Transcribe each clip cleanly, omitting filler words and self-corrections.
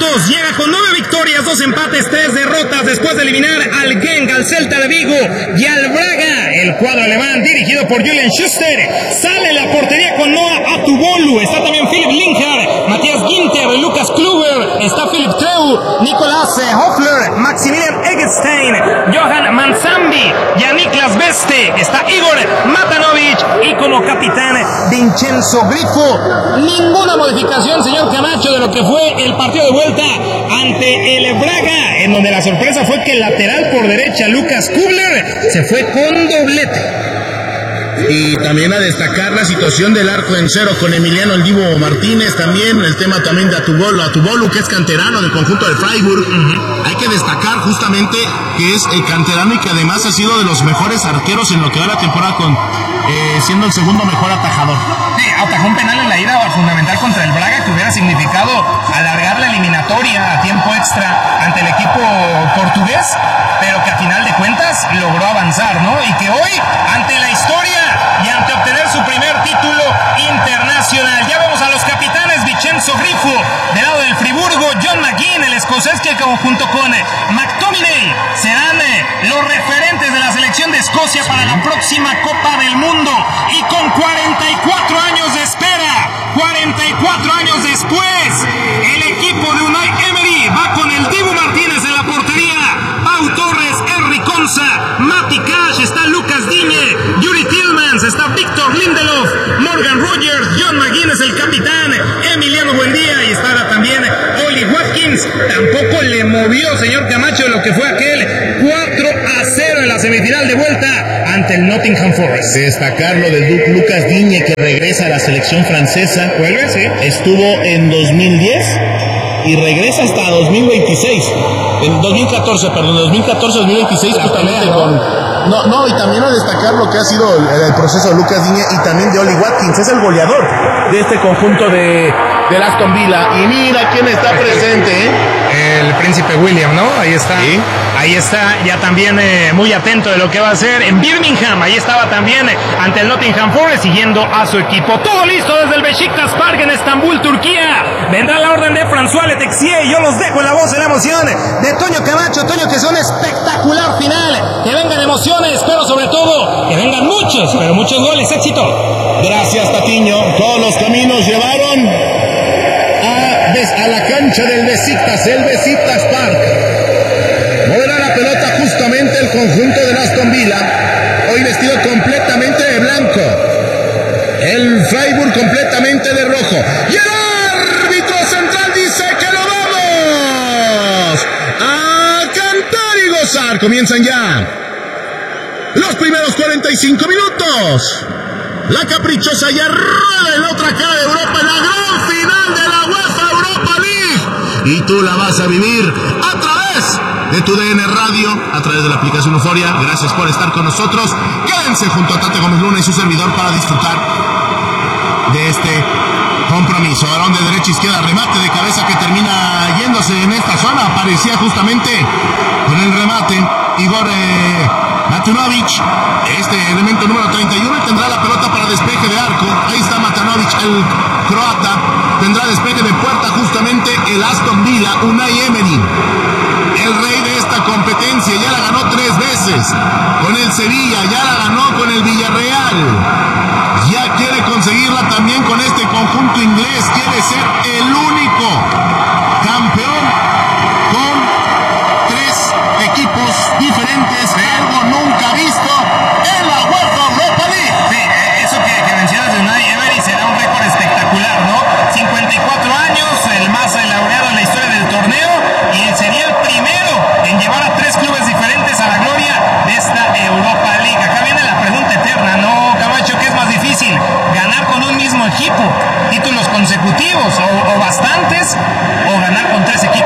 2, llega con 9 victorias, 2 empates, 3 derrotas después de eliminar al Genk, al Celta de Vigo y al Braga. El cuadro alemán dirigido por Julian Schuster sale en la portería con Noah Atubolu, está también Philipp Linhart, Matthias Ginter, Lucas Kluber, está Philipp Treu, Nicolas Hoffler, Maximilian Eggestein, Johan Manzambi, Niklas Beste, está Igor Matanovic y como capitán Vincenzo Grifo. Ninguna modificación, señor Camacho, de lo que fue el partido de vuelta ante el Braga, en donde la sorpresa fue que el lateral por derecha, Lucas Kubler, se fue con doblete. Y también a destacar la situación del arco en cero con Emiliano El Divo Martínez, también el tema también de Atubolu, que es canterano del conjunto del Freiburg. Hay que destacar justamente que es canterano y que además ha sido de los mejores arqueros en lo que va la temporada, con siendo el segundo mejor atajador. Sí, atajó un penal en la ida fundamental contra el Braga que hubiera significado alargar la eliminatoria a tiempo extra ante el equipo portugués, pero que a final de cuentas logró avanzar, ¿no? Y que hoy, ante la historia y ante obtener su primer título internacional, ya vemos a los capitanes Vincenzo Grifo del lado del Friburgo, John McGinn, el escocés, que junto con McTominay serán los referentes de la selección de Escocia para la próxima Copa del Mundo. Y con 44 años de espera, 44 años después, el equipo de Unai Emery va con el Dibu Martínez en la portería, Pau Torres, Henry Konsa, Mati Cash, está Lucas Digne, Yuri Tillmans, está Víctor Lindelof, Morgan Rogers, John McGinn es el capitán, Emiliano Buendía, y estará también Oli Watkins. Tampoco le movió, señor Camacho, lo que fue aquel 4-0 en la semifinal de vuelta ante el Nottingham Forest. Destacar lo del Lucas Digne, que regresa a la selección francesa. ¿Vuelve? Sí. Estuvo en 2010 y regresa hasta 2026. En 2014-2026 justamente con... No, y también a destacar lo que ha sido el proceso de Lucas Digne y también de Oli Watkins. Es el goleador de este conjunto del Aston Villa. Y mira quién está presente, El príncipe William, ¿no? Ahí está. ¿Sí? Ahí está, ya también muy atento de lo que va a hacer en Birmingham. Ahí estaba también ante el Nottingham Forest siguiendo a su equipo. Todo listo desde el Beşiktaş Park en Estambul, Turquía. Vendrá la orden de François Letexia y yo los dejo en la voz de la emoción de Toño Camacho. Toño, que sea un espectacular final. Que vengan emociones, pero sobre todo que vengan muchos, pero muchos goles. Éxito. Gracias, Tatiño. Todos los caminos llevaron a la cancha del Beşiktaş, el Beşiktaş Park. Moverá la pelota justamente el conjunto del Aston Villa, hoy vestido completamente de blanco. El Freiburg completamente de rojo. Y el árbitro central dice que lo vamos a cantar y gozar. Comienzan ya los primeros 45 minutos. La caprichosa ya rueda en la otra cara de Europa, en la gran final de la UEFA Europa League. Y tú la vas a vivir a través de tu DN Radio, a través de la aplicación Euforia. Gracias por estar con nosotros. Quédense junto a Tate Gómez Luna y su servidor para disfrutar de este compromiso. Balón de derecha a izquierda, remate de cabeza que termina yéndose en esta zona. Aparecía justamente con el remate Igor Matanovic, este elemento número 31, tendrá la pelota para despeje de arco. Ahí está Matanovic, el croata. Tendrá despeje de puerta justamente el Aston Villa, Unai Emery, el rey de esta competencia. Ya la ganó 3 veces con el Sevilla, ya la ganó con el Villarreal, ya quiere conseguirla también con este conjunto inglés. Quiere ser el único campeón con 3 equipos diferentes, algo nunca visto en la UEFA Europa League. Sí, eso que mencionas de Unai Emery será un récord espectacular, ¿no? 54 años, el más laureado en la historia del torneo, y sería el primero en llevar a 3 clubes diferentes a la gloria de esta Europa League. Acá viene la pregunta eterna, ¿no, Camacho? ¿Qué es más difícil? ¿Ganar con un mismo equipo títulos consecutivos o bastantes, o ganar con 3 equipos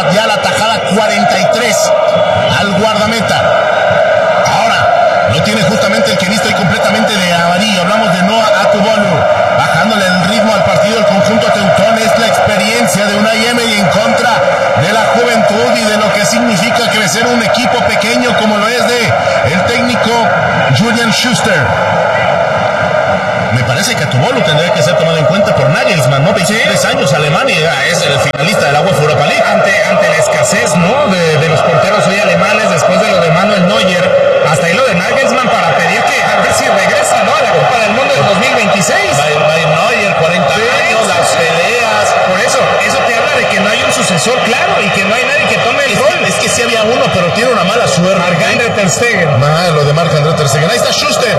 ya la tajada 43 al guardameta. Ahora lo tiene justamente el que viste hoy completamente de amarillo. Hablamos de Noah Akubolu, bajándole el ritmo al partido del conjunto teutón. Es la experiencia de Unai Emery en contra de la juventud y de lo que significa crecer un equipo pequeño como lo es de el técnico Julian Schuster. Me parece que Akubolu tendría que ser tomado en cuenta por Nagelsmann, ¿no? 23 años, Alemania es el finalista de la UEFA Europa League. Ante la escasez, ¿no? de los porteros hoy alemanes, después de lo de Manuel Neuer, hasta ahí lo de Nagelsmann para pedir que a ver si regresa, ¿no? A la Copa del Mundo del 2026. Neuer, 40 años, las peleas. Por eso te habla de que no hay un sucesor claro y que no hay nadie que tome el rol. Es que sí había uno, pero tiene una mala suerte. Marc-André ter Stegen. Lo de Marc-André ter Stegen. Ahí está Schuster.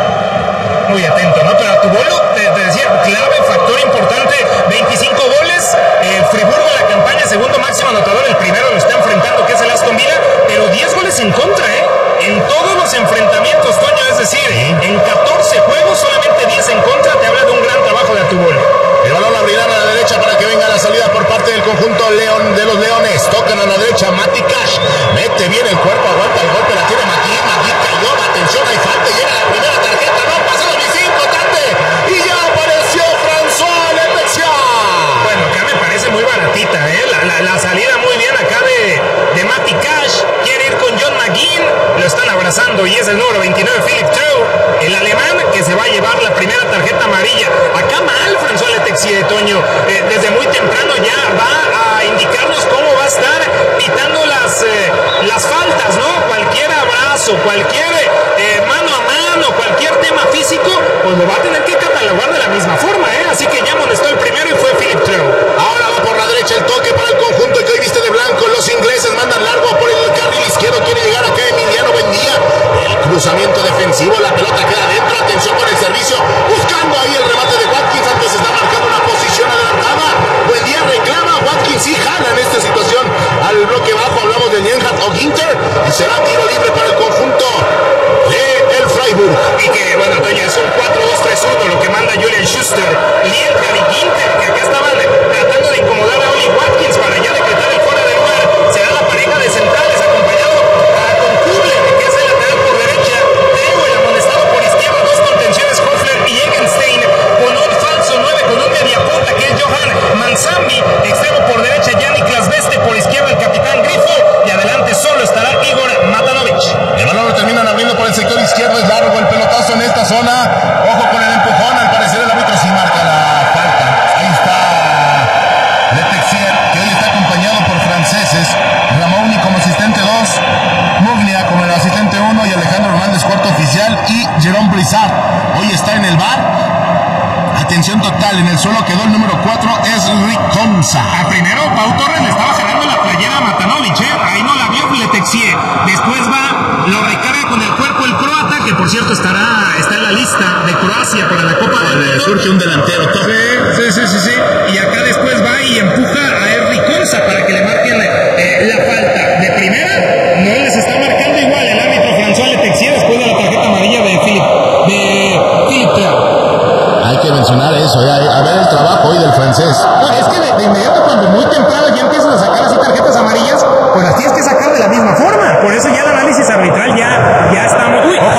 Muy atento, ¿no? Pero Akubolu, te decía, clave, factor importante, 25 goles, Friburgo en la campaña, segundo máximo anotador, el primero lo está enfrentando, que es el Aston Villa, pero 10 goles en contra, en todos los enfrentamientos, Toño, es decir, en 14 juegos, solamente 10 en contra, te habla de un gran trabajo de Akubolu. El balón lo abrirán a la derecha para que venga la salida por parte del conjunto de los Leones. Tocan a la derecha, Mati Cash, mete bien el cuerpo, aguanta el golpe, la tiene Mati cayó, atención, hay falta, llega la primera tarjeta, no pasa los 5, Tate, y ya apareció François Letexia. Bueno, acá me parece muy baratita, la salida muy bien acá de Mati Cash, quiere ir con John McGinn, lo están abrazando y es el número 29, Philip Treu, el alemán que se va a llevar la primera tarjeta amarilla. Acá mal François Letexia, Toño, desde muy temprano ya va a indicarnos cómo va a estar pitando las faltas, ¿no? Cualquier abrazo, cualquier mano a mano, cualquier tema físico, pues lo va a tener que catalogar de la misma forma, así que ya amonestó el primero y fue Philip Treu. Ahora va por la derecha el toque para el conjunto que hoy viste de blanco. Los ingleses mandan largo por el carril izquierdo, quiere llegar acá Emiliano Buendía. El cruzamiento defensivo, la pelota queda dentro, atención con el servicio, buscando ahí el remate de Watkins, antes está marcando una posición adelantada. Buendía reclama, Watkins sí jala en esta situación al bloque bajo. Hablamos de Lienhardt o Ginter y será tiro libre para el conjunto de el Freiburg. Y que, bueno, Toño, es un 4-2-3-1 lo que manda Julian Schuster, Lienhardt y Ginter, que acá estaban tratando de incomodar a Oli Watkins para ya decretar el fuera de lugar. Será la pareja de centrales acompañado con Kubler, que es el lateral por derecha, Teo, el amonestado por izquierda, dos contenciones, Hoffler y Egenstein, con un falso 9, con un mediapunta que es Johan Manzambi, extremo por derecha, Yannick Lasveste, por izquierda el capitán Grifo, y adelante solo estará Igor Matanovic. El balón lo terminan abriendo por el sector izquierdo, es largo el pelotazo en esta zona. Ojo con el empujón, al parecer el árbitro sí marca la falta. Ahí está Letexia, que hoy está acompañado por franceses, Ramouni como asistente 2, Muglia como el asistente 1 y Alejandro Hernández cuarto oficial y Jerome Brizard hoy está en el bar. Atención total, en el suelo quedó el número 4, es Riconza. Primero Pau Torres le estaba jalando la playera a Matanovic, ahí no la vio Letexia. Después lo recarga con el cuerpo el croata, que por cierto está en la lista de Croacia para la Copa del Mundo. Surge un delantero top. Sí. Y acá después va y empuja a Riconza para que le marquen la falta. De primera, no les está marcando igual el árbitro François Letexia después de la tarjeta amarilla de Philip Treu. Hay que mencionar eso, a ver el trabajo hoy del francés. No, es que de inmediato cuando muy temprano ya empiezan a sacar así tarjetas amarillas, pues las tienes que sacar de la misma forma. Por eso ya el análisis arbitral ya está muy... Ojo,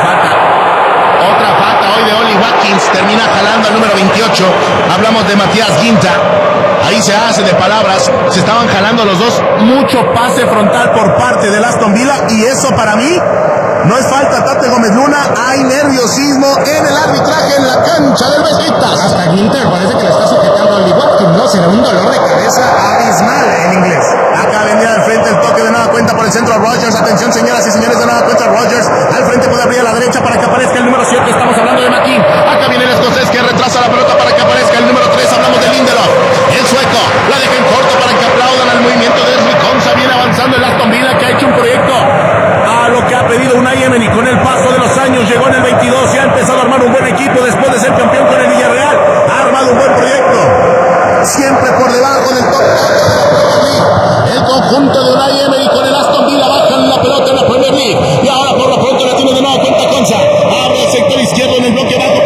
otra falta hoy de Oli Watkins, termina jalando al número 28. Hablamos de Matías Ginta. Ahí se hace de palabras, se estaban jalando los dos, mucho pase frontal por parte del Aston Villa y eso para mí no es falta. Tate Gómez Luna, hay nerviosismo en el arbitraje en la cancha del Besiktas. Hasta Ginter parece que le está sujetando a Oli Watkins, no, será un dolor de cabeza abismal en inglés. Acá vendría al frente el toque de nada cuenta por el centro Rodgers, atención señoras y señores, de nada cuenta Rodgers, al frente puede abrir a la derecha para que aparezca el número 7, estamos hablando de McKean. Acá viene el escocés que retrasa la pelota para que aparezca el número 3, hablamos de Lindelof, el sueco, la deja en corto para que aplaudan al movimiento de Riconza, viene avanzando el Aston Villa que ha hecho un proyecto a lo que ha pedido Unai Emery con el paso de los años, llegó en el 22 y ha empezado a armar un buen equipo después de ser campeón con el Villarreal, ha armado un buen proyecto, siempre por debajo del top. El conjunto de Unai Emery con el Aston Villa bajan la pelota en la Premier League y ahora por lo pronto la tiene de nuevo cuenta Conza, abre el sector izquierdo en el bloque bajo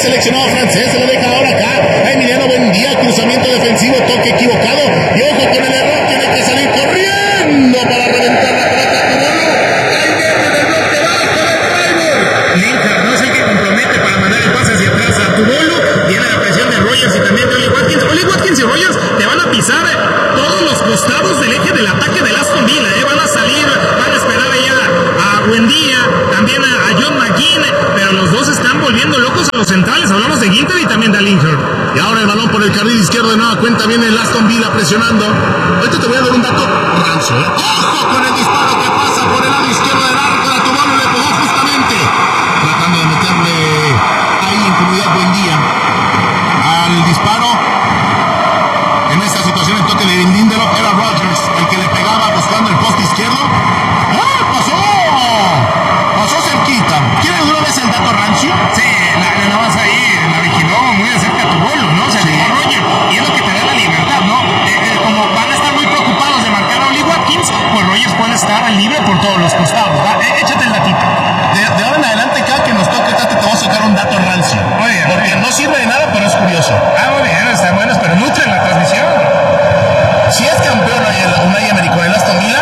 seleccionado francés, se lo deja ahora acá a Emiliano Buendía, cruzamiento defensivo, toque equivocado, y ojo con el error, tiene que salir corriendo para reventar la pelota. Ahí viene del bloque bajo del Freiburg. Lingard no es el que compromete para mandar el pase hacia atrás a Tubolo, viene la presión de Rogers y también de Oli Watkins. Oli Watkins y Rogers te van a pisar todos los costados del eje del ataque del Aston Villa, van a salir, van a esperar allá a Buendía, también a John McGinn, pero los dos están volviendo locos a los centrales. Hablamos de Ginter y también de Lingard. Y ahora el balón por el carril izquierdo de nueva cuenta, viene el Aston Villa presionando. Ahorita te voy a dar un dato rancio, ¿eh? ¡Ojo con el disparo que pasa por el lado izquierdo del arco! La Tubolo le pegó justamente, tratando de meterle ahí incomodidad Buendía al disparo. En esta situación el toque de Lindelof era Rogers el que le pegaba buscando el poste izquierdo. ¡Ah! Pasó cerquita. ¿Quieren una vez el dato rancio? Sí, nada más ahí la vigiló muy de cerca Tubolo, ¿no? Se llevó a Rogers y es lo que te da la libertad, ¿no? Como van a estar muy preocupados de marcar a Oli Watkins, pues Rogers puede estar libre por todos los costados, ¿va? Échate el datito. De ahora en adelante, cada que nos toque, Tate, te voy a sacar un dato rancio. Muy bien, porque no sirve de nada, pero es curioso. Muy bien, están buenos, pero nutren la transmisión. Si es campeón Unai Emery con el Aston Villa,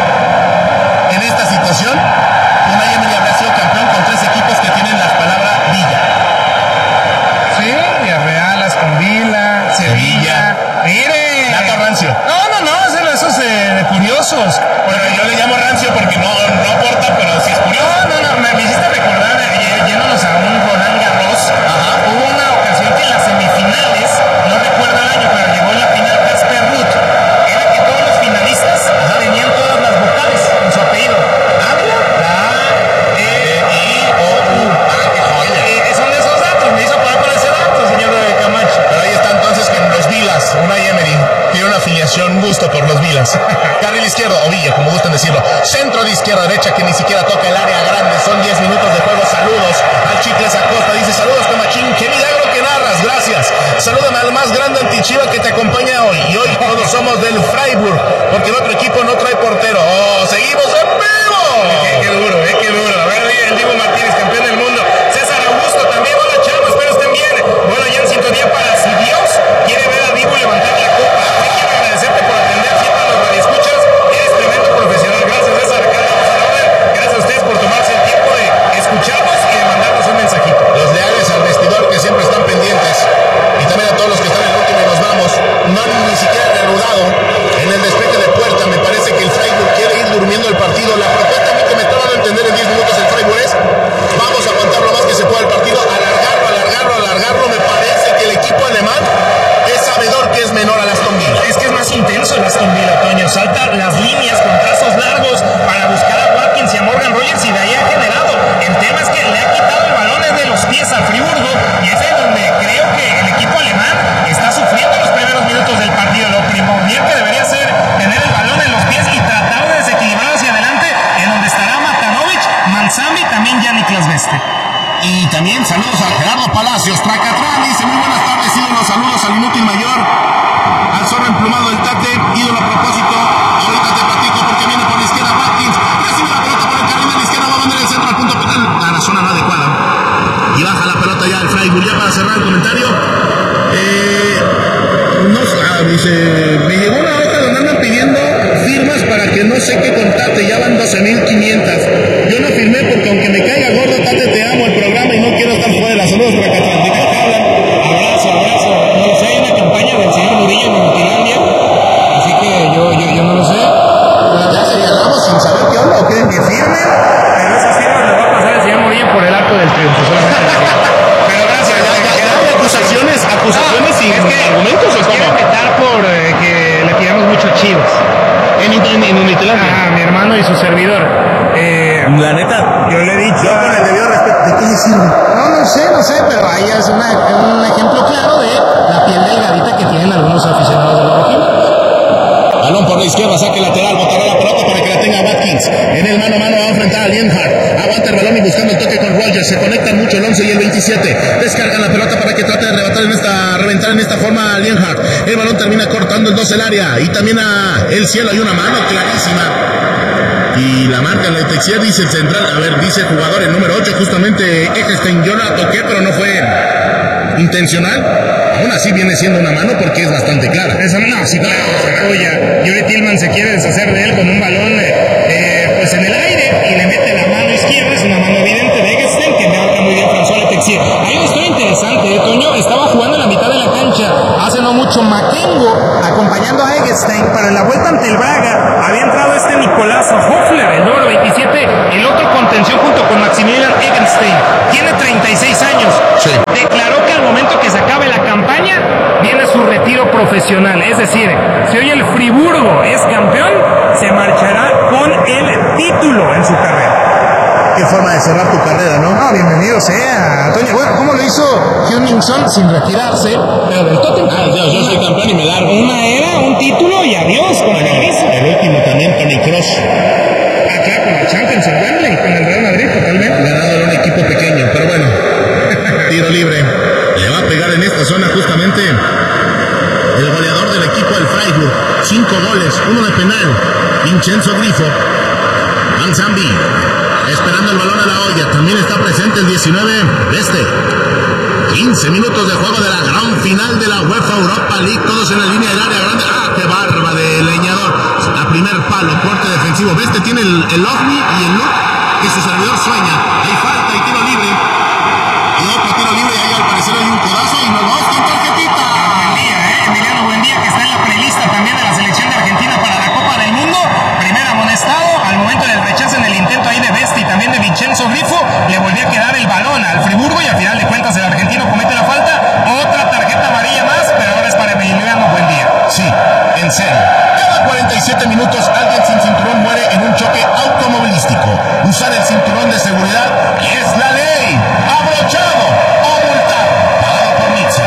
en esta situación, Unai Emery habría sido campeón con 3 equipos que tienen la palabra Villa. Sí, Villarreal, Aston Villa, Sevilla. Mire. Dato rancio. No, esos curiosos. Bueno, yo le llamo rancio porque no aporta, pero sí es curioso. No, me hiciste recordar, yéndonos a un Roland Garros. Hubo una ocasión que en las semifinales, no recuerdo el año, pero llegó la final Casper Ruud. Era que todos los finalistas tenían todas las vocales en su apellido. La A, E, I, O, U. ¡Qué joya! Son esos datos, me hizo parar con ese dato, señor Camacho. Pero ahí está entonces con los Vilas. Unai Emery tiene una afiliación, un gusto por los Vilas. Carril izquierdo, o Villa, como gustan decirlo. Centro de izquierda a derecha que ni siquiera toca el área grande. Son 10 minutos de juego. Saludos al Chicles Acosta. Dice, saludos Camachín. Qué milagro que narras. Gracias. Salúdame al más grande antichiva que te acompaña hoy. Y hoy todos somos del Freiburg, porque el otro equipo no trae portero. ¡Oh, seguimos en vivo! Qué duro, qué duro. A ver, el Divo Martínez, campeón del mundo. César Augusto también. Hola, chavos, espero estén bien. Bueno, ya en sintonía para si Dios quiere ver a Divo levantar la copa. Hoy quiero agradecerte por atender siempre a los radioescuchas. Eres tremendo profesional. Gracias, César. Acá estamos a la orden. Gracias a ustedes por tomarse el tiempo de escucharnos y de mandarnos un mensajito. Los leales al vestidor que siempre están pendientes. Y también a todos los que están en el último y nos vamos. No han ni siquiera reanudado en el despeje de puerta. Me parece que el Freiburg quiere ir durmiendo el partido. La propuesta a mí que me estaban a entender en 10 minutos el Freiburg es: vamos a aguantar lo más que se pueda el partido, alargarlo. Me parece que el equipo alemán es sabedor que es menor al Aston Villa. Es que es más intenso el Aston Villa, Toño. Salta las líneas con trazos largos para buscar a Watkins y a Morgan Rogers y de ahí ha generado. El tema es que le ha quitado el balón desde los pies al Friburgo y es ahí donde creo que el equipo alemán está sufriendo los primeros minutos del partido. Lo primordial que debería ser tener el balón en los pies y tratar de desequilibrar hacia adelante, en donde estará Matanovic, Manzambi y también Niklas Beste. Y también saludos a Gerardo Palacios, Tracatrán, dice muy buenas tardes, ídolos, saludos al inútil mayor, al zorro emplumado del Tate, ídolo a propósito, ahorita te platico porque viene por la izquierda Watkins, recibe la pelota por el carril de la izquierda, va a mandar el centro al punto penal, a la zona no adecuada, y baja la pelota ya el Freiburg. Ya para cerrar el comentario, dice, me llegó una hoja donde andan pidiendo firmas para que no sé qué con Tate, ya van 12,500. Yo no firmé porque aunque me caiga gordo, Tate, te amo el programa y no quiero estar fuera. Saludos por acá atrás. ¿De qué hablan? Abrazo. No lo sé, hay una campaña del señor Murillo en Inutilandia, así que yo no lo sé. ¿Ya señalamos sin saber qué onda o qué? Que firmen, pero esas firmas las va a pasar el señor Murillo por el arco del triunfo. Pero gracias. ¿Acusaciones sin argumentos o quieren cómo? vetar por que le tiramos mucho a Chivas. En Unitilandia. Mi hermano y su servidor. La neta. Yo le he dicho. Yo con el debido respeto. ¿De qué le sirve? No sé, pero ahí es un ejemplo claro de la piel delgadita que tienen algunos aficionados de los rojinegros. Balón por la izquierda, saque lateral, botará la pelota para que la tenga Watkins. En el mano a mano va a enfrentar a Lienhardt. Aguanta el balón y buscando el toque con Rogers. Se conectan mucho el 11 15 y el 27. Descargan la pelota para que trate de reventar en esta forma a Lienhardt. El balón termina cortando el 2 el área. Y también a el cielo hay una mano clarísima. Y la marca en la Texier, dice el central. A ver, dice el jugador, el número 8, justamente Eggestein. Yo la toqué, pero no fue intencional. Aún así viene siendo una mano porque es bastante clara. Esa no, sí, claro, se apoya. Yuri Tillman se quiere deshacer de él con un balón pues en el aire y le mete la mano izquierda. Es una mano evidente de Eggestein que marca muy bien François Letexier. Hay una historia interesante, Toño. Estaba jugando en la mitad de la cancha hace no mucho Makengo acompañando a Eggestein, pero en la vuelta ante el Braga había entrado Nicolás Hoffler, el número 27, el otro contención junto con Maximilian Eggestein. Tiene 36 años. Sí. Declaró que al momento que se acabe la campaña viene su retiro profesional. Es decir, si hoy el Friburgo es campeón, se marchará con el título en su carrera. Qué forma de cerrar tu carrera, ¿no? No, bienvenido sea, Antonio. Bueno, ¿cómo lo hizo Hugh sin retirarse? Pero del Tottenham. Yo soy campeón y me largo. Una era, un título y adiós con el aviso. El último también, Toni Kroos. Claro, con la Champions en Wembley, con el Real Madrid totalmente. Ganado en un equipo pequeño, pero bueno. Tiro libre. Le va a pegar en esta zona justamente el goleador del equipo del Freiburg. 5 goles, 1 de penal. Vincenzo Grifo. Manzambi. Esperando el balón a la olla. También está presente el 19 de 15 minutos de juego de la gran final de la UEFA Europa League. Todos en la línea del área grande. ¡Ah, qué barba de leñador! A primer palo, corte defensivo. Este tiene el ovni y el look que su servidor sueña. Hay falta y tiro libre. Y otro tiro libre. Y ahí al parecer hay un codazo y nos vamos con tarjetita. Emiliano Buendía, que está en la prelista también de la selección de Argentina para la Copa del Mundo. Primer amonestado al momento del rechazo en el intento ahí de Besti y también de Vincenzo Grifo. Le volvió a quedar el balón al Friburgo y a final de cuentas el argentino comete la falta. Otra tarjeta amarilla más, pero ahora es para Emiliano Buendía. Sí, en serio. Cada 47 minutos alguien sin cinturón muere en un choque automovilístico. Usar el cinturón de seguridad es la ley. Abrochado o multado. Pagado por Nizza.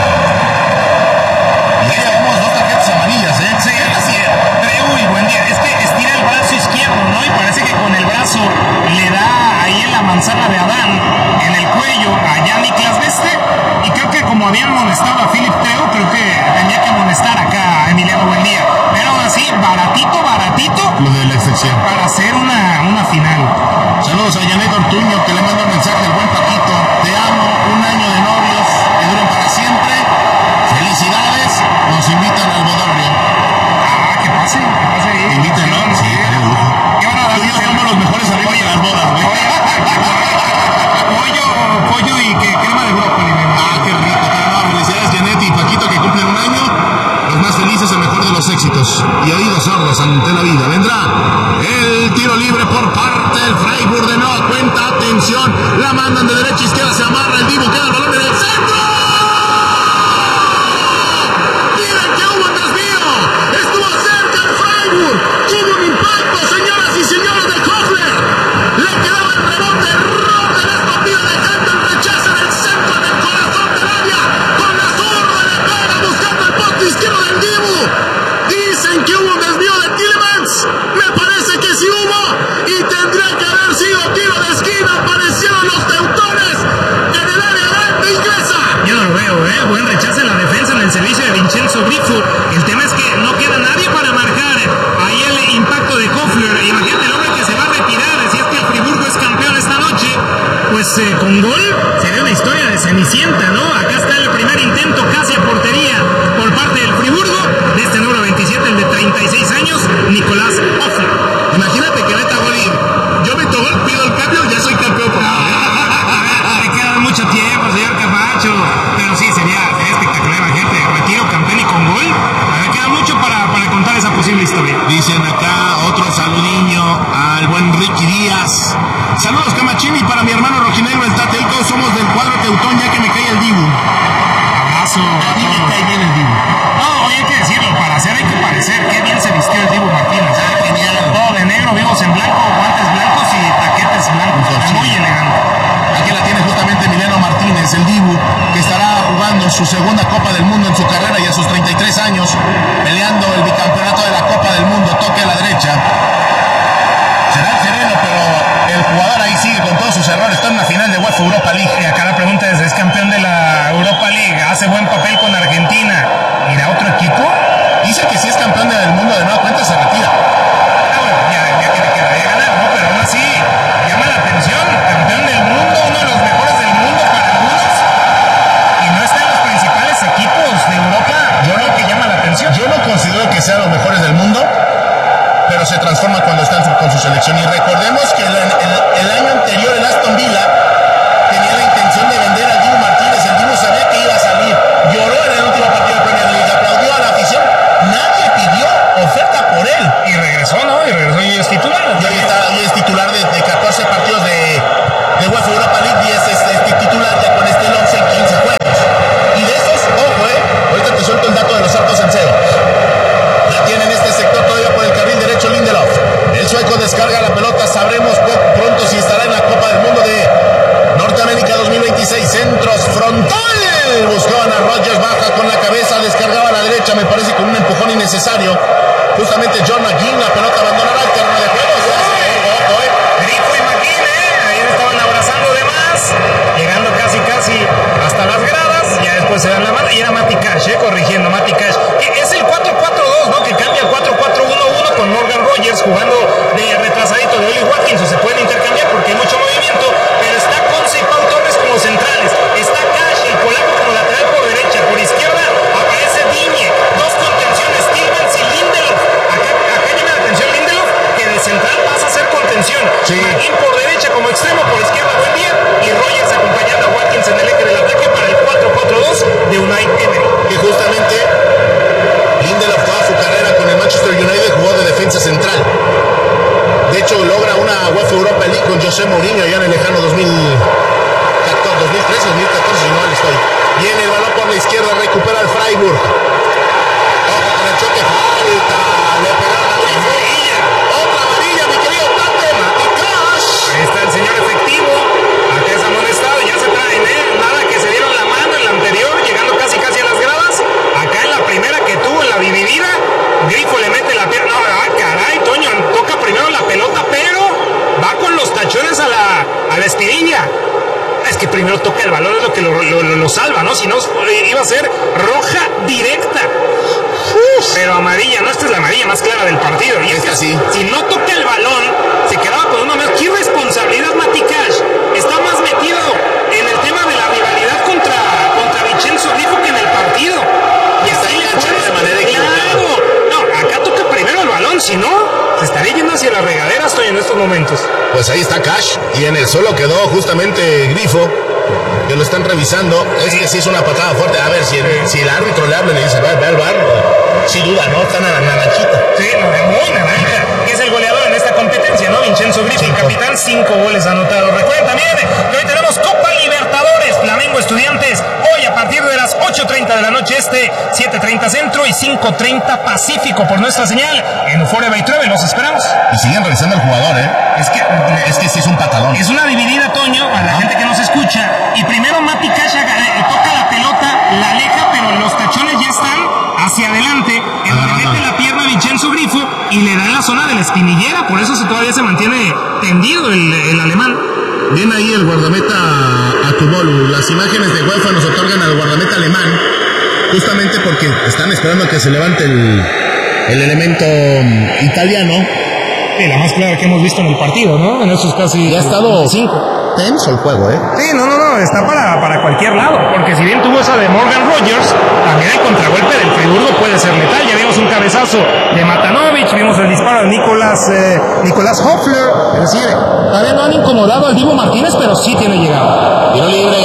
Y ahí vemos 2 tarjetas amarillas, ¿eh? Sí, así es. Uy, Buendía, es que estira el brazo izquierdo, ¿no? Y parece que con el brazo le da ahí en la manzana de Adán, en el cuello, a Niklas Beste. Y creo que como habían amonestado a Philip Teo, creo que tenía que amonestar acá a Emiliano Buendía. Pero aún así, baratito. Lo de la excepción. Para hacer una final. Saludos a Janet Ortuño, que le manda un mensaje al buen Paquito. Te amo, un año de novios, que duren para siempre. Felicidades, nos invitan al Bodorrio. ¿Qué pasa ahí? Inviten, ¿no? Sí, de lujo. ¿Qué van a dar? Tú y yo somos los mejores amigos de las bodas, güey. Pollo y crema de brócoli. Qué rico. Pero no, felicidades Janet y Paquito, que cumplen un año. Los más felices, el mejor de los éxitos. Y oídos sordos ante la vida. Vendrá el tiro libre por parte del Freiburg de nueva cuenta. Atención, la mandan de derecha a izquierda, se amarra el Divo, queda el balón en el centro. ¡Miren que hubo un desvío! ¡Estuvo cerca el Freiburg! ¡Hubo un impacto, señoras y señores de Hoffler! ¡Le quedaba el rebote! ¡Rote la escondida de Henderson! ¡Rechaza en el centro del corazón del área! ¡Con la zurda le pega buscando el poste izquierdo del Divo! Dicen que hubo un desvío de Tielemans. Me parece que sí hubo. Y tendría que haber sido tiro de esquina. Aparecieron los teutones en el área grande inglesa. Yo no lo veo, buen rechazo en la defensa en el servicio de Vincenzo Grifo. El tema es que no queda nadie para marcar ahí el impacto de Hoffler. Imagínate el hombre que se va a retirar. Si es que el Friburgo es campeón esta noche, pues con gol sería una historia de Cenicienta, ¿no? Acá está el primer intento casi a portería por parte del Friburgo, de este número 27, el de 36 años, Nicolás Hoffler. Imagínate que meta gol y yo meto gol, pido el cambio, ya soy campeón. Le queda mucho tiempo, señor Camacho, pero sí, sería espectacular, imagínate, retiro, campeón y con gol. Le queda mucho para contar esa posible historia. Dicen acá otro saludiño al buen Ricky Díaz. Saludos Camachini para mi hermano Rojinegro el Tate. Todos somos del cuadro teutón, ya que me cae el Dibu. Abrazo. A mí me cae bien el Dibu. No, hay que decirlo, para hacer hay que parecer. Qué bien se vistió el Dibu Martínez. Genial. Todo de negro, vivos en blanco, guantes blancos y taquetes blancos. Muy elegante. Aquí la tiene justamente Emiliano Martínez, el Dibu, que estará jugando su segunda Copa del Mundo en su carrera y a sus 33 años, peleando el bicampeonato de la Copa del Mundo. Toque a la derecha. Será el sereno, pero el el jugador ahí sigue con todos sus errores. Está en la final de UEFA Europa League. Acá la pregunta es campeón de la Europa League, hace buen papel con Argentina. ¿Irá a otro equipo? Dice que si es campeón del mundo de nueva cuenta se retira. Bueno, ya que le quedaría ganar, ¿no? Pero aún así llama la atención. Campeón del mundo, uno de los mejores del mundo para algunos. Y no está en los principales equipos de Europa. Yo creo que llama la atención. Yo no considero que sean los mejores del mundo, pero se transforma cuando están con su selección. Y recordemos que el año anterior el Aston Villa tenía la intención de vender al Dibu Martínez. El Dibu sabía que iba a salir. Lloró en el último partido de Premier League. Aplaudió a la afición. Nadie pidió oferta por él. Y regresó, ¿no? Y es titular. Y es titular de 14 partidos de UEFA Europa League. Y es titular ya con este 11 en 15 juegos. Y de esos, ojo, ahorita te suelto el dato de los altos en cero. La tiene en este sector todavía por el carril derecho Lindelof. El sueco descarga la pelota. Sabremos pronto si estará en la Copa del Mundo de Norteamérica 2026. Centros frontal. Buscaban a Rodgers, baja con la cabeza, descargaba a la derecha, me parece con un empujón innecesario. Justamente John McGinn, la pelota abandonará el terreno de juego. Grifo y McGinn, ahí estaban abrazando de más, llegando casi hasta las gradas. Ya después se dan la mano y era Matty Cash, corrigiendo Matty Cash. Es el 4-4-2, ¿no? Que cambia el 4-4-1-1 con Morgan Rogers jugando de retrasadito de Oli Watkins. O se pueden intercambiar porque hay mucho movimiento, pero está Conce y Pau Torres como centrales. Está Cash, el polaco, como lateral por derecha. Por izquierda aparece Digne, dos contenciones, Tillmans y Lindelof. Acá llama la atención Lindelof, que de central pasa a ser contención. Sí. McGinn por derecha como extremo, por izquierda buen día, y Rogers acompañando a Watkins en el eje del ataque para el 4-4-2 de Unai Emery. Que justamente Lindelof toda su carrera con el Manchester United jugó de defensa central. De hecho, logra una UEFA Europa League con José Mourinho ya en el lejano 2013, 2014, si no mal estoy. Viene el balón por la izquierda, recupera el Freiburg. Ojo con el choque, falta. Le pegaron a Grifo. Otra amarilla, mi querido Tate. Matty Cash. Ahí está el señor efectivo. Acá es amonestado, ya se traen, nada que se dieron la mano en la anterior, llegando casi a las gradas. Acá en la primera que tuvo, en la dividida, Grifo le mete la pierna. Caray, Toño, toca primero la pelota, pero va con los tachones a la espinilla. Es que primero toca el balón, es lo que lo salva, ¿no? Si no, iba a ser roja directa. Pero amarilla, no, esta es la amarilla más clara del partido. Y es que sí. Si no toca el balón, se quedaba con uno menos. ¿Qué irresponsabilidad, Matty Cash? Está más metido en el tema de la rivalidad contra Vincenzo Grifo que en el partido. Y está enganchando de manera equivocada. ¡Claro! No, acá toca primero el balón, si no, se estaría yendo hacia las regaderas, estoy en estos momentos. Pues ahí está Cash y en el suelo quedó justamente Grifo, que lo están revisando. Es que sí es una patada fuerte. A ver, si el árbitro le habla y le dice, ve al bar, sin duda, ¿no? Está naranjita. Sí, muy naranja. Es el goleador en esta competencia, ¿no? Vincenzo Grifo, el capitán, 5 goles anotados. Recuerden también que hoy tenemos Copa Libertadores, Flamengo Estudiantes, hoy a partir de las 8:30 de la noche 7:30 centro y 5:30 pacífico por nuestra señal en Euphoria by Travel. Los esperamos. Y siguen revisando al jugador, Es que sí es un patadón. Es una dividida, Toño, a la gente que nos escucha. Y primero Matty Cash toca la pelota, la aleja, pero los tachones ya están hacia adelante, en donde mete la pierna Vincenzo Grifo y le da en la zona de la espinillera. Por eso todavía se mantiene tendido el alemán. Viene ahí el guardameta Atubolu. Las imágenes de UEFA nos otorgan al guardameta alemán, justamente porque están esperando a que se levante el elemento italiano. Sí, la más clara que hemos visto en el partido, ¿no? En esos casi... Ya ha estado 5 tenso el juego, Sí, no, está para cualquier lado, porque si bien tuvo esa de Morgan Rogers, también el contragolpe del Friburgo puede ser letal. Ya vimos un cabezazo de Matanovic, vimos el disparo de Nicolás Hoffler. Es decir, todavía no han incomodado al Dibu Martínez, pero sí tiene llegada. Tiro libre.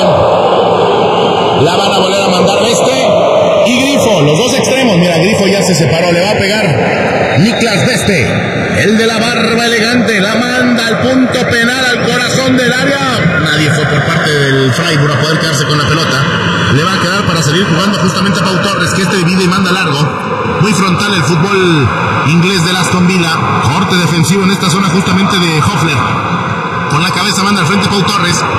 La van a volver a mandar y Grifo, los dos extremos. Mira, Grifo ya se separó, le va a pegar Niklas Beste. El de la barba elegante, la manda al punto penal, al corazón del área. Nadie fue por parte del Freiburg a poder quedarse con la pelota. Le va a quedar para seguir jugando justamente a Pau Torres, que divide y manda largo. Muy frontal el fútbol inglés del Aston Villa. Corte defensivo en esta zona justamente de Hoffler. Con la cabeza manda al frente Pau Torres.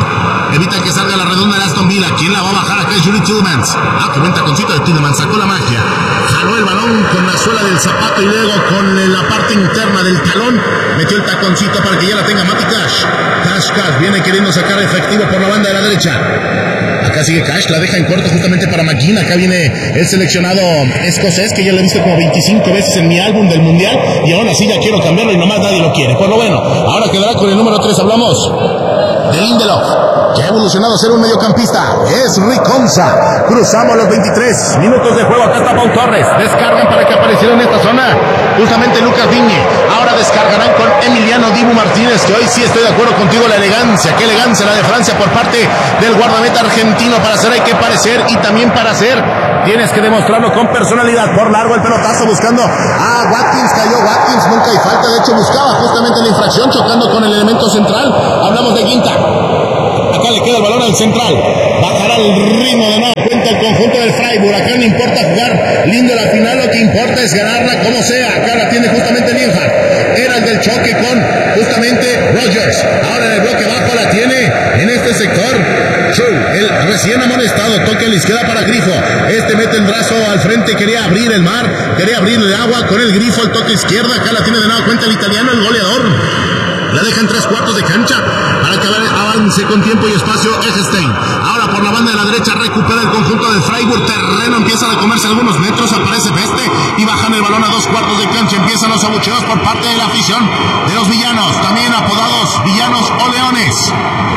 evita que salga la redonda de Aston Villa. ¿Quién la va a bajar acá? Es Yuri Tielemans. Qué buen taconcito de Tielemans, sacó la magia, jaló el balón con la suela del zapato y luego con la parte interna del talón metió el taconcito para que ya la tenga Matty Cash. Cash viene queriendo sacar efectivo por la banda de la derecha. Acá sigue Cash, la deja en corto justamente para McGinn. Acá viene el seleccionado escocés, que ya lo he visto como 25 veces en mi álbum del mundial, y aún así ya quiero cambiarlo y nomás nadie lo quiere. Pues lo bueno, ahora quedará con el número 3. Hablamos de Lindelof, que ha evolucionado a ser un mediocampista. Es Riconza. Cruzamos los 23 minutos de juego. Acá está Pau Torres. Descargan para que apareciera en esta zona justamente Lucas Digne. Ahora descargarán con Emiliano Dibu Martínez, que hoy sí estoy de acuerdo contigo. La elegancia, qué elegancia la de Francia por parte del guardameta argentino. Para hacer hay que parecer, y también para hacer tienes que demostrarlo con personalidad. Por largo el pelotazo buscando a Watkins. Cayó Watkins, nunca hay falta. De hecho buscaba justamente la infracción, chocando con el elemento central. Hablamos de Guinta. Acá le queda el balón al central. Bajará el ritmo de nuevo cuenta el conjunto del Freiburg. Acá no importa jugar lindo la final, lo que importa es ganarla como sea. Acá la tiene justamente Lienhardt. Era el del choque con justamente Rogers. Ahora en el bloque bajo la tiene en este sector True, el recién amonestado. Toque a la izquierda para Grifo. Mete el brazo al frente, quería abrir el mar, quería abrir el agua con el Grifo. El toque izquierda, acá la tiene de nuevo cuenta el italiano, el goleador. La deja en 3/4 de cancha para que avance con tiempo y espacio Eggestein. Ahora por la banda de la derecha recupera el conjunto de Freiburg. Terreno empieza a comerse algunos metros. Aparece Peste y bajan el balón a 2/4 de cancha. Empiezan los abucheos por parte de la afición de los villanos, también apodados villanos o leones.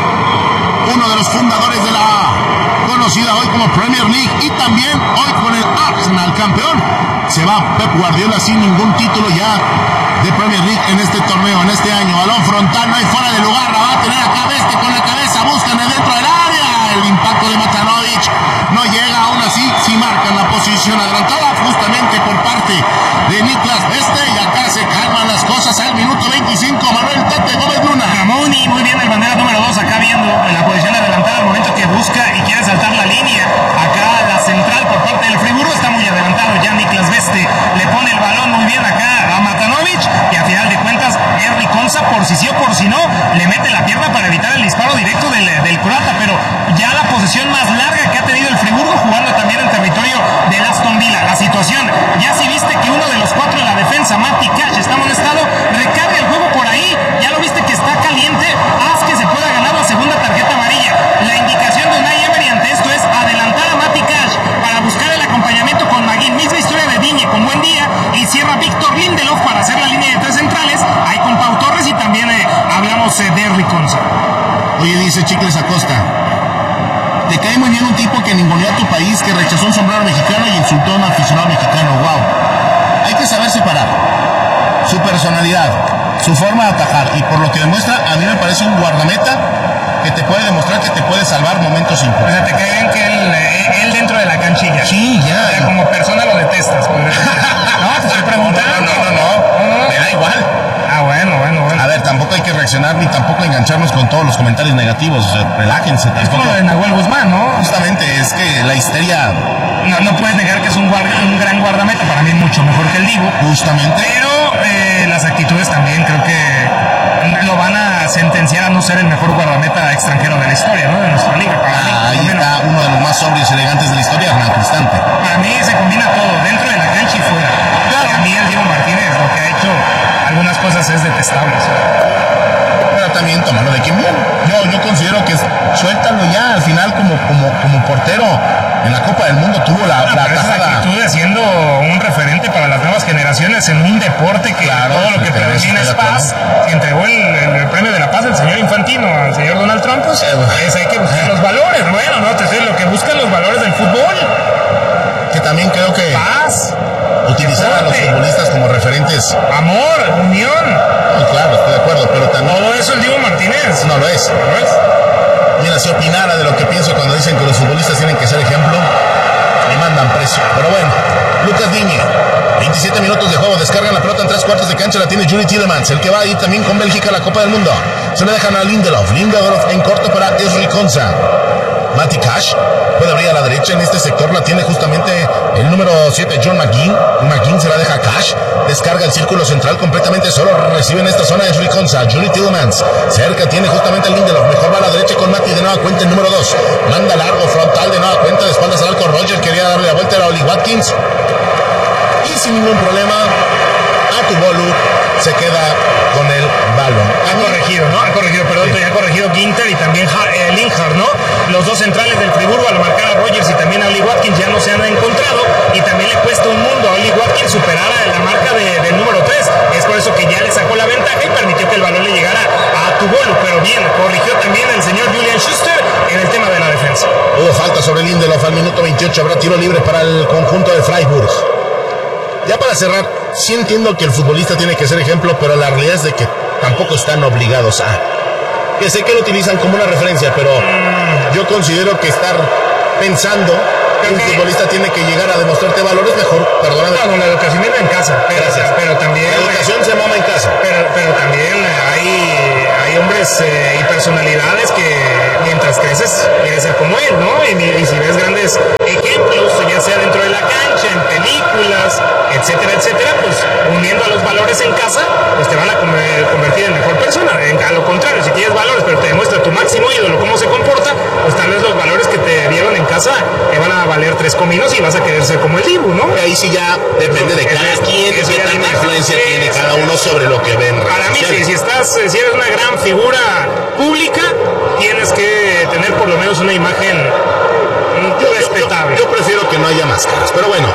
Uno de los fundadores de la conocida hoy como Premier League, y también hoy con el Arsenal campeón. Se va Pep Guardiola sin ningún título ya de Premier League en este torneo, en este año. Balón frontal, no hay fuera de lugar, la va a tener acá Beste con la cabeza, buscan dentro del área. El impacto de Matanovic no llega, aún así sí marcan la posición adelantada justamente por parte de Niklas Beste, y acá se calman las cosas al minuto 25. Manuel Tete Gómez Luna. Ramoni, muy bien el bandera número 2 acá viendo en la posición adelantada al momento que busca y quiere saltar la línea. Acá la central por parte del Friburgo está muy adelantado ya Niklas Beste, le pone el balón muy bien acá a Matanovic, y a final de cuentas es Riconza, por si sí o por si no, le mete la pierna para evitar el disparo directo del croata. Pero ya la posesión más larga que ha tenido el Friburgo, jugando también en territorio del Aston Villa. La situación, ya si viste que uno de los 4 de la defensa, Matty Cash, está amonestado, recarga el juego por ahí. Ya lo viste que está caliente, haz que se pueda ganar la segunda tarjeta amarilla. La indicación de Unai Emery ante esto es adelantar a Matty Cash para buscar el acompañamiento con McGinn. Misma historia de Digne con buen día, y cierra Víctor Lindelof para hacer la línea de 3 centrales, ahí con Pau Torres, y también hablamos de Riconza. Oye, dice Chicles Acosta, te cae muy bien un tipo que ninguneó a tu país, que rechazó un sombrero mexicano y insultó a un aficionado mexicano. Wow, hay que saber separar su personalidad, su forma de atajar, y por lo que demuestra, a mí me parece un guardameta que te puede demostrar que te puede salvar momentos importantes. O sea, te cae bien que él dentro de la canchilla. Sí, ya. O sea, como persona lo detestas. No, te estoy preguntando. No. Me da igual. Bueno. A ver, tampoco hay que reaccionar ni tampoco engancharnos con todos los comentarios negativos. O sea, relájense. Es como lo de Nahuel Guzmán, ¿no? Justamente, es que la histeria... No puedes negar que es un gran guardameta, para mí mucho mejor que el Dibu. Justamente. Pero las actitudes también creo que lo van a sentenciar a no ser el mejor guardameta extranjero de la historia, ¿no? De nuestra liga. Ahí está uno de los más sobrios y elegantes de la historia, Hernán Cristante. Para mí se combina todo, dentro de la cancha y fuera. Claro. A mí el Diego Martínez, lo que ha hecho algunas cosas es detestable. Pero también tómalo de quien viene. Yo considero que suéltalo ya al final como portero. En la Copa del Mundo tuvo la esa actitud de siendo un referente para las nuevas generaciones en un deporte que claro, todo lo que predomina es paz. Que entregó el premio de la paz al señor Infantino, al señor Donald Trump, pues hay que buscar los valores. Bueno, no te sé, lo que buscan los valores del fútbol. Que también creo que paz, utilizar a los futbolistas como referentes. Amor, unión. No, claro, estoy de acuerdo, pero también... Todo eso el Diego Martínez. No lo es. Mira, si opinara de lo que pienso cuando dicen que los futbolistas tienen que ser ejemplo, me mandan precio. Pero bueno, Lucas Digne, 27 minutos de juego, descargan la pelota en 3/4 de cancha, la tiene Yuri Tielemans, el que va a ir también con Bélgica a la Copa del Mundo. Se le dejan a Lindelof en corto para Riconza. Matty Cash. Puede abrir a la derecha. En este sector la tiene justamente el número 7, John McGinn. McGinn se la deja a Cash. Descarga el círculo central completamente solo. Recibe en esta zona es Riconza. Judy Tillmans. Cerca tiene justamente el Lindelof. Mejor va a la derecha con Matty de nueva cuenta el número 2. Manda largo frontal de nueva cuenta. De espaldas al arco. Rogers quería darle la vuelta a Oli Watkins. Y sin ningún problema, Atubolu se queda con el balón. Ha corregido, ¿no? Ha corregido Ginter y también Linhart, ¿no? Los dos centrales del Friburgo al marcar a Rogers y también a Oli Watkins ya no se han encontrado y también le cuesta un mundo a Oli Watkins superar la marca del número 3. Es por eso que ya le sacó la ventaja y permitió que el balón le llegara a Atubolu, pero bien, corrigió también el señor Julian Schuster en el tema de la defensa. Hubo falta sobre Lindelof al minuto 28, habrá tiro libre para el conjunto de Freiburg. Ya para cerrar, sí entiendo que el futbolista tiene que ser ejemplo, pero la realidad es de que tampoco están obligados a. Que sé que lo utilizan como una referencia, pero yo considero que estar pensando que un futbolista tiene que llegar a demostrarte valores mejor, perdóname. No, la educación viene en casa, pero también... La educación se mama en casa. Pero también hay hombres y personalidades que mientras creces quieres ser como él, ¿no? Y si ves grandes ejemplos, ya sea dentro de la cancha, en películas, etcétera, pues uniendo a los valores en casa, pues te van a convertir en mejor persona. A lo contrario, si tienes valores, pero te demuestra tu máximo ídolo cómo se comporta, pues tal vez los valores que te dieron en casa te van a valer 3 cominos y vas a querer ser como el Dibu, ¿no? Ahí sí ya depende de cada quien, qué tanta influencia tiene cada uno sobre lo que ven. Para mí, si eres una gran figura pública, tienes que tener por lo menos una imagen respetable. Yo prefiero que no haya máscaras, pero bueno.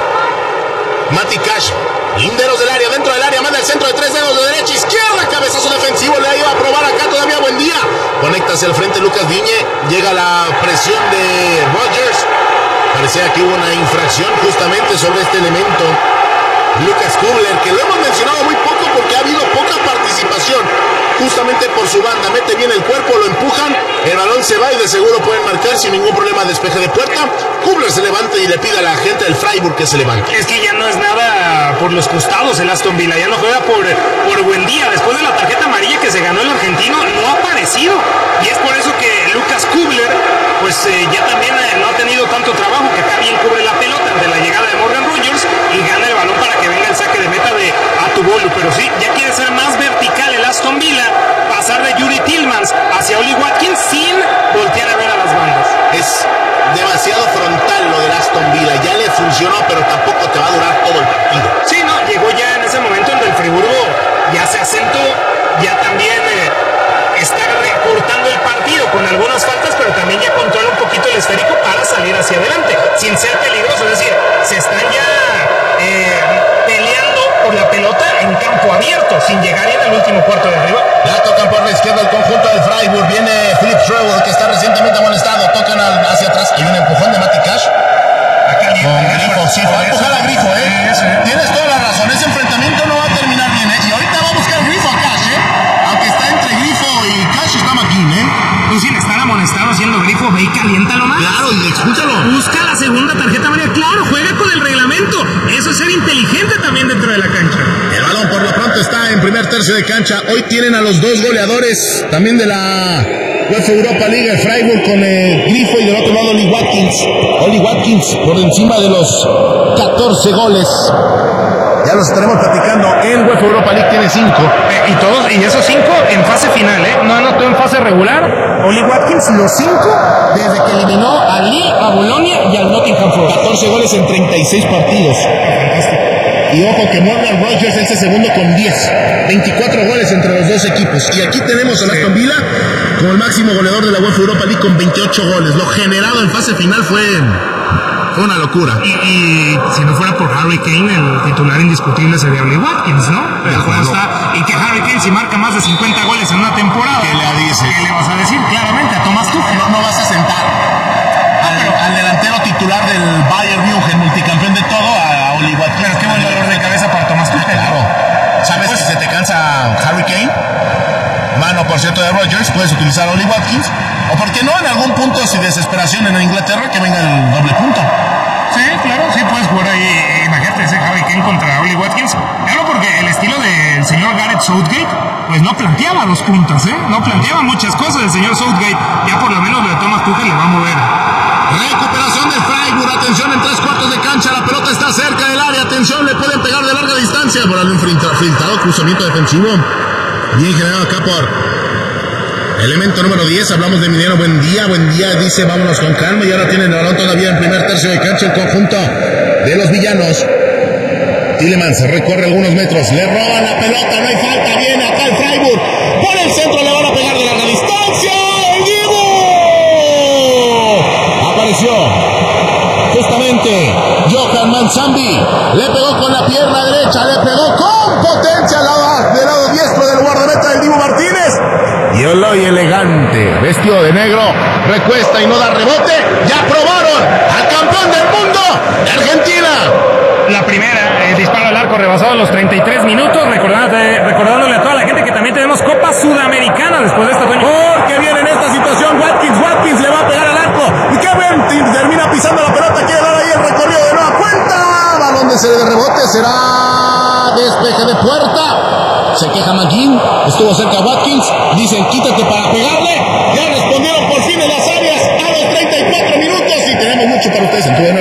Matty Cash, linderos del área, dentro del área, manda el centro de 3 dedos de derecha, izquierda, cabezazo defensivo, le iba a probar acá todavía, buen día. Conecta hacia el frente Lucas Digne, llega la presión de Rogers. Parecía que hubo una infracción justamente sobre este elemento. Lucas Kubler, que lo hemos mencionado muy poco porque ha habido poca participación justamente por su banda, mete bien el cuerpo, lo empujan, el balón se va y de seguro pueden marcar sin ningún problema despeje de puerta. Kubler se levanta y le pide a la gente del Freiburg que se levante. Es que ya no es nada por los costados el Aston Villa, ya no juega por buen día. Después de la tarjeta amarilla que se ganó el argentino, no ha aparecido, y es por eso que Lucas Kubler pues ya también no ha tenido tanto trabajo, que acá bien cubre la pelota ante la llegada de Morgan Rogers y gana el balón para que venga el saque de meta de Atubolu. Pero sí, ya quiere ser más vertical el Aston Villa, pasar de Judy Tillmans hacia Oli Watkins sin voltear a ver a las bandas. Es demasiado frontal lo del Aston Villa, ya le funcionó, pero tampoco te va a durar todo el partido. Sí, no, llegó ya en ese momento en el Friburgo, ya se asentó, ya también está recortando el partido con algunas faltas, pero también ya controla un poquito el esférico para salir hacia adelante, sin ser peligroso. Es decir, se están ya peleando por la pelota en campo abierto, sin llegar en el último cuarto de arriba. La tocan por la izquierda el conjunto del Freiburg, viene Philip Trewell, que está recientemente amonestado, tocan hacia atrás, hay un empujón de Matty Cash. Con Grifo, sí, fue a empujar a Grifo, Tienes toda la razón, ese enfrentamiento no va a terminar bien, y ahorita va a buscar Grifo a Cash, aunque está entre Grifo y Cash está McGinn, Pues sí, le están amonestado haciendo Grifo, ve y caliéntalo más. Claro, y expúlsalo. Busca la segunda tarjeta amarilla, claro, juega con el reglamento. Eso es ser inteligente también dentro de la cancha. El balón por lo pronto está en primer tercio de cancha. Hoy tienen a los 2 goleadores también de la UEFA Europa League, el Freiburg con Grifo y del otro lado Oli Watkins. Oli Watkins por encima de los 14 goles. Ya los estaremos platicando. En UEFA Europa League tiene 5. Y esos 5 en fase final, No anotó en fase regular. Oli Watkins, los 5 desde que eliminó a Lille, a Bolonia y al Nottingham Forest. 14 goles en 36 partidos. Fantástico. Y ojo que Morgan Rogers es el segundo con 10. 24 goles entre los dos equipos. Y aquí tenemos a Aston Villa como el máximo goleador de la UEFA Europa League con 28 goles. Lo generado en fase final fue una locura. Y si no fuera por Harry Kane, el titular indiscutible sería Oli Watkins, ¿no? Pero ¿cómo está? Y que Harry Kane, si marca más de 50 goles en una temporada, ¿qué le dices? ¿Qué le vas a decir? Claramente, a Thomas Tuchel. No vas a sentar al delantero titular del Bayern München, multicampeón de todo, a Oli Watkins. Pero qué buen dolor de cabeza para Thomas Tuchel. Claro. ¿Sabes si se te cansa Harry Kane? Mano, por cierto, de Rogers, puedes utilizar a Oli Watkins. O por qué no, en algún punto, si desesperación en Inglaterra, que venga el doble punto. Sí, claro, sí puedes jugar ahí. Imagínate ese Harry Kane contra Oli Watkins. Claro, porque el estilo del señor Gareth Southgate pues no planteaba dos puntas, no planteaba muchas cosas el señor Southgate. Ya por lo menos lo de Thomas Tuchel le va a mover. Recuperación de Freiburg, atención en 3/4 de cancha, la pelota está cerca del área, atención, le pueden pegar de larga distancia, por algún filtrado, cruzamiento defensivo, bien generado acá por elemento número 10, hablamos de Minero, buen día, dice, vámonos con calma, y ahora tienen el balón todavía en primer tercio de cancha el conjunto de los villanos. Tielemans recorre algunos metros, le roban la pelota, no hay falta, viene acá el Freiburg, por el centro le van a pegar de larga distancia, ¡el Diego! Apareció justamente Johan Manzambi, le pegó con la pierna derecha, le pegó con potencia del lado diestro del guardameta del Dibu Martínez, y Eloy elegante, vestido de negro, recuesta y no da rebote, ya probaron al campeón del mundo de Argentina. La primera, disparo al arco rebasado los 33 minutos, recordándole a toda la gente que también tenemos Copa Sudamericana después de esta Toño. Porque viene en esta situación Watkins le va a pegar al arco, y Kevin termina pisando la pelota, quiere dar ahí el recorrido de nueva cuenta, balón de rebote, será despeje de puerta, se queja McGinn, estuvo cerca Watkins, dicen quítate para pegarle, ya respondieron por fin en las áreas a los 34 minutos, y tenemos mucho para ustedes en tu